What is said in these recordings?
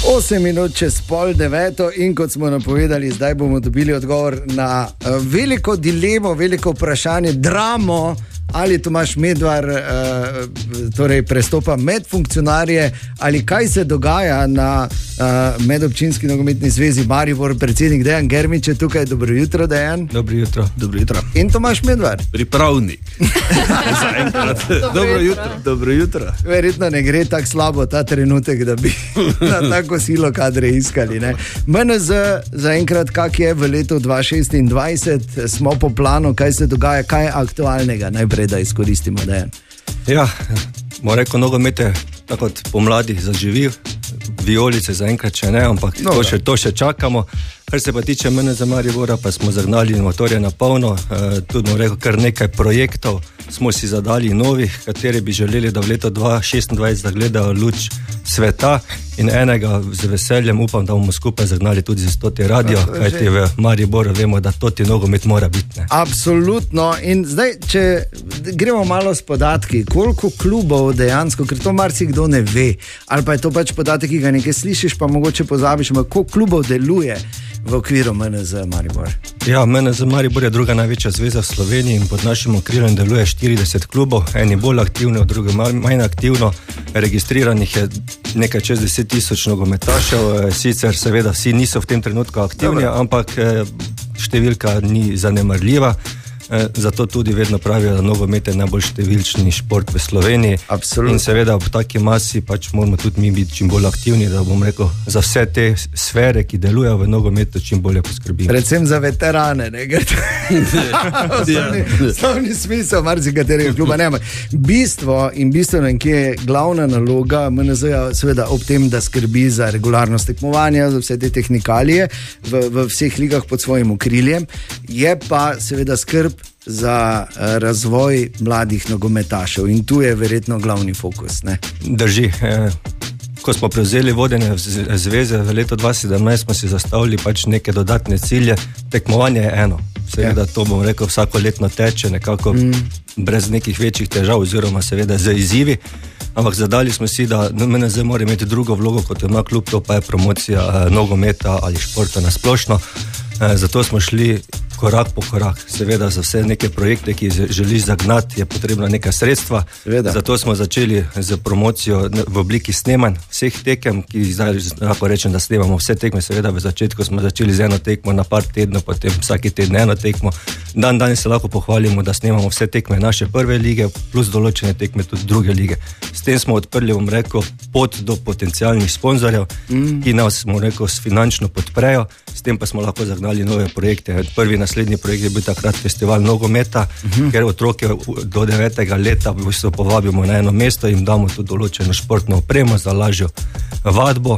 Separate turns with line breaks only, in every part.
8 minut čez 8:30 in kot smo napovedali, zdaj bomo dobili odgovor na veliko dilemo, veliko vprašanje, dramo, ali Tomaž Medvar torej prestopa med funkcionarje, ali kaj se dogaja na medobčinski nogometni zvezi Maribor. Predsednik Dejan Germič je tukaj. Dobro jutro, Dejan.
Dobro jutro. Dobro jutro.
In Tomaž Medvar.
Pripravnik.
Dobro jutro. Verjetno ne gre tako slabo ta trenutek, da bi na tako silo kadre iskali. Ne? MNZ zaenkrat, kak je v letu 2026, smo po planu, kaj se dogaja, kaj je aktualnega, najprej da izkoristimo, Dejan.
Ja, moram reči, nogomet je tako kot pomladi zaživil, vijolice zaenkrat še ne, ampak to še čakamo. Kar se pa tiče MNZ Maribora, pa smo zagnali motorje na polno, tudi moram reči, kar nekaj projektov smo si zadali novih, kateri bi želeli, da v leto 2026 zagledajo luč sveta, in enega z veseljem upam, da bomo skupaj zagnali tudi za Toti radio, kajti v Mariboru vemo, da Toti nogomet mora biti. Ne?
Absolutno. In zdaj, če gremo malo s podatki, koliko klubov dejansko, ker to marsikdo ne ve, ali pa je to pač podatek, ki ga nekaj slišiš, pa mogoče pozabiš, koliko klubov deluje v okviru MNZ Maribor?
Ja, MNZ Maribor je druga največja zveza v Sloveniji in pod našim okriljem deluje 40 klubov, eni bolj aktivni, drugi manj aktivno. Registriranih je nekaj čez 10,000 nogometašev, sicer seveda vsi niso v tem trenutku aktivni, ampak številka ni zanemarljiva. Zato tudi vedno pravijo, da nogomet je najbolj številčni šport v Sloveniji.
Absolutno.
In seveda ob taki masi pač moramo tudi mi biti čim bolj aktivni, da bom rekel, za vse te sfere, ki delujejo v nogometu, čim bolje poskrbimo.
Predvsem za veterane, ne? Osnovni smisel marsikaterega kluba. Bistvo in bistveno, ki je glavna naloga MNZ-ja, seveda ob tem, da skrbi za regularnost tekmovanja, za vse te tehnikalije v vseh ligah pod svojim okriljem, je pa seveda skrb za razvoj mladih nogometašev in tu je verjetno glavni fokus. Ne?
Drži. Ko smo prevzeli vodenje zveze v letu 2017, smo si zastavili pač neke dodatne cilje. Tekmovanje je eno. Seveda to bom rekel, vsako letno teče nekako brez nekih večjih težav oziroma seveda z izzivi. Ampak zadali smo si, da MNZ mora imeti drugo vlogo kot ima klub, to pa je promocija nogometa ali športa na splošno. Zato smo šli korak po korak. Seveda za vse neke projekte, ki želiš zagnati, je potrebna neka sredstva. Seveda. Zato smo začeli z promocijo v obliki snemanj vseh tekem, ki zdaj lahko rečem, da snemamo vse tekme. Seveda v začetku smo začeli z eno tekmo na par tednov, potem vsaki teden eno tekmo. Danes se lahko pohvalimo, da snemamo vse tekme naše prve lige, plus določene tekme tudi druge lige. S tem smo odprli, bom rekel, pot do potencialnih sponzorjev, ki nas, bom rekel, finančno podprejo. S tem pa smo lahko zagnali nove projekte. Prvi naslednji projekt je bil takrat festival nogometa, ker otroke do 9. leta povabimo na eno mesto in damo tudi določeno športno opremo za lažjo vadbo.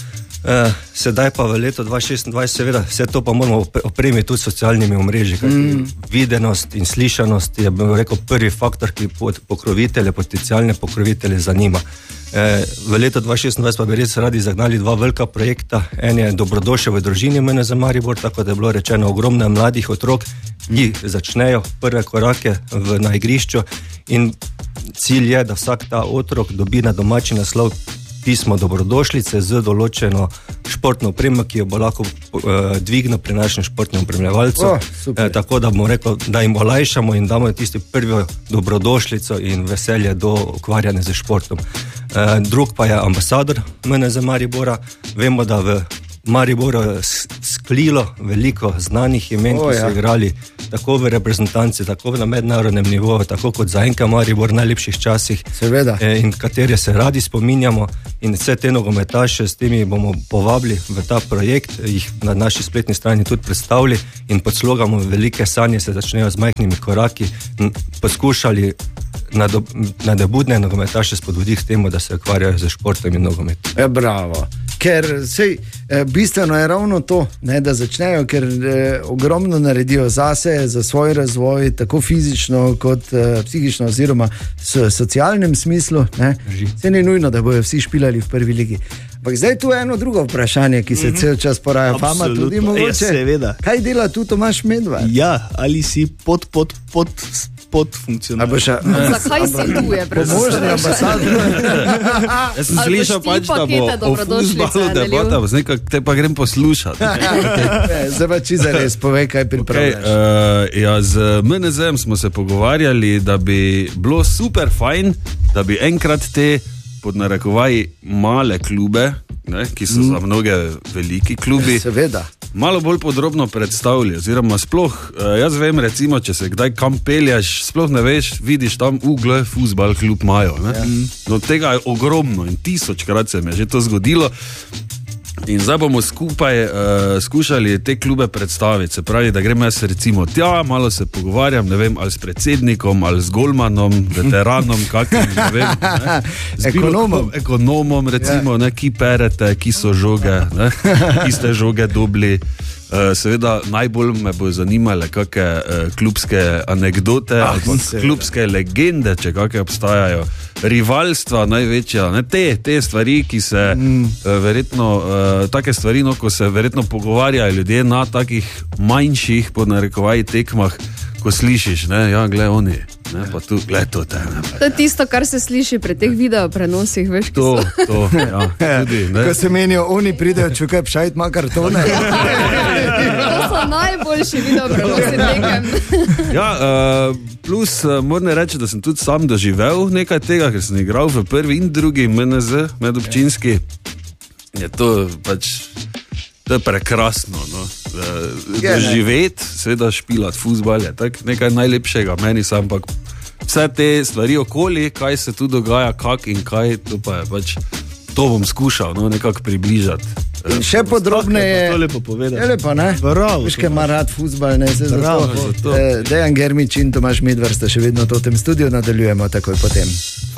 Sedaj pa v letu 2026 seveda vse to pa moramo opremiti tudi socialnimi omrežji, videnost in slišanost je, bom rekel, prvi faktor, ki pokrovitelje, potencialne pokrovitelje zanima. V letu 2026 pa bi res radi zagnali dva velika projekta. En je Dobrodošel v družini MNZ Maribor, tako da je bilo rečeno, ogromno mladih otrok, ki začnejo prve korake na igrišču in cilj je, da vsak ta otrok dobi na domači naslov pismo dobrodošlice z določeno športno opremo, ki jo bo lahko dvignil pri našem športnem opremljevalcu. Tako da bomo rekel, da jim olajšamo in damo tisti prvi dobrodošlico in veselje do ukvarjanja z športom. Drug pa je ambasador MNZ Maribora. Vemo, da v Mariboru je sklilo veliko znanih imen, ki so igrali tako v reprezentanci, tako na mednarodnem nivoju, tako kot za NK Maribor v najlepših časih.
Seveda.
In katere se radi spominjamo in vse te nogometaše s temi bomo povabili v ta projekt, jih na naši spletni strani tudi predstavili in pod sloganom Velike sanje se začnejo z majhnimi koraki poskušali nadobudne nogometaše spodbuditi k temu, da se ukvarjajo z športom in nogometom.
Bravo. Ker bistveno je ravno to, ne, da začnejo, ker ogromno naredijo zase, za svoj razvoj, tako fizično kot psihično oziroma v socialnem smislu. Se ni nujno, da bojo vsi špilali v prvi ligi. Ampak zdaj tu je eno drugo vprašanje, ki se cel čas poraja. Fama tudi mogoče.
Seveda.
Kaj dela tu Tomaž Medvard?
Ja, ali si podfunkcionar.
Zakaj si tu je?
Pomožni ambasador.
Jaz sem slišal pač, da bo o fuzbalu debata, te pa grem poslušati.
Zdaj pa čisto res, povej, kaj pripravljaš.
Z MNZ-em smo se pogovarjali, da bi bilo super fajn, da bi enkrat te pod narekovaji male klube, ne, ki so za mnoge veliki klubi,
seveda,
malo bolj podrobno predstavili, oziroma sploh, jaz vem recimo, če se kdaj kam peljaš, sploh ne veš, vidiš tam ugle, fuzbal klub imajo, ne. No, tega je ogromno in 1000krat se mi je že to zgodilo. In zdaj bomo skupaj skušali te klube predstaviti, se pravi, da grem jaz recimo tja, malo se pogovarjam, ne vem, ali s predsednikom, ali s golmanom, veteranom, kakim, ne vem, ne. Ekonomom recimo, ne, ki perete, ki so žoge, ne, ki ste žoge dobili. Seveda najbolj me bo zanimale kakšne klubske anekdote, klubske legende, če kakšne obstajajo, rivalstva največja, ne, te stvari, ki se verjetno, take stvari, no, ko se verjetno pogovarjajo ljudje na takih manjših, pod narekovaji, tekmah, ko slišiš, ne, ja, glej oni, ne, pa tu, glej to te, ne.
To je tisto, kar se sliši pri teh videoprenosih, veš,
to, ja, tudi, ne.
Ko se menijo, oni pridejo, čukaj, pšajt ima kartone.
To so najboljši videoprenosi tekem.
Ja, plus moram reči, da sem tudi sam doživel nekaj tega, ker sem igral v prvi in drugi MNZ, medobčinski. Je to pač, to je prekrasno, no. Doživeti, seveda špilati fuzbal je tak nekaj najlepšega, meni sam pa vse te stvari okoli, kaj se tu dogaja, kak in kaj, to pa je pač, to bom skušal, no, nekako približati.
In še podrobneje,
to lepo povedati.
Je lepo, ne?
Bravo.
Veš, kaj ima rad fuzbal, ne?
Bravo.
Dejan Germič in Tomaž Medvard sta še vedno v tem studiu, nadaljujemo takoj potem.